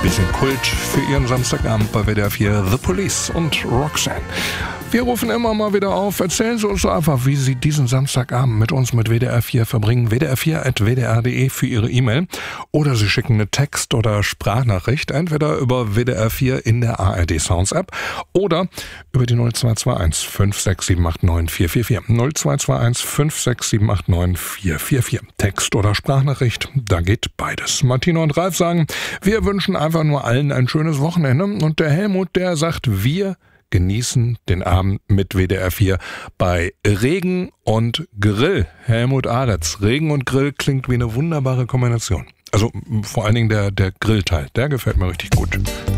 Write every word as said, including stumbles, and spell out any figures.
Bisschen Kult für Ihren Samstagabend bei W D R vier, The Police und Roxanne. Wir rufen immer mal wieder auf. Erzählen Sie uns doch einfach, wie Sie diesen Samstagabend mit uns mit W D R vier verbringen. W D R vier at w d r punkt d e für Ihre E-Mail. Oder Sie schicken eine Text- oder Sprachnachricht, entweder über W D R vier in der A R D Sounds App oder über die null zwei zwei eins fünf sechs sieben acht neun vier vier vier. null zwei zwei eins fünf sechs sieben acht neun vier vier vier. Text- oder Sprachnachricht, da geht beides. Martina und Ralf sagen, wir wünschen einfach nur allen ein schönes Wochenende. Und der Helmut, der sagt, wir genießen den Abend mit W D R vier bei Regen und Grill. Helmut Aretz, Regen und Grill klingt wie eine wunderbare Kombination. Also vor allen Dingen der, der Grillteil, der gefällt mir richtig gut.